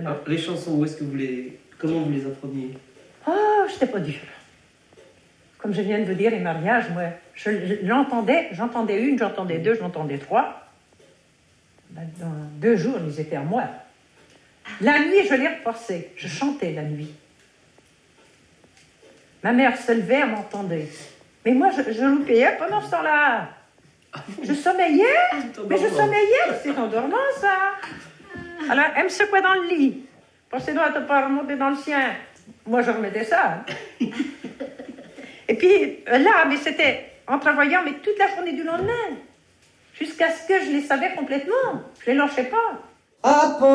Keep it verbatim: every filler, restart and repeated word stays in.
Alors, les chansons, où est-ce que vous les... Comment vous les appreniez? Oh, c'était pas dur. Comme je viens de vous dire, les mariages, moi, je, je, j'entendais, j'entendais une, j'entendais deux, j'entendais trois. Ben, dans deux jours, ils étaient à moi. La nuit, je les reforçais. Je chantais la nuit. Ma mère se levait, elle m'entendait. Mais moi, je, je loupais pendant ce temps-là. Je sommeillais, mais je sommeillais. C'est endormant, ça. Alors, elle me secouait dans le lit. Pensez donc à ne pas remonter dans le sien. Moi, je remettais ça. Et puis, là, mais c'était en travaillant, mais toute la journée du lendemain. Jusqu'à ce que je les savais complètement. Je les lâchais pas.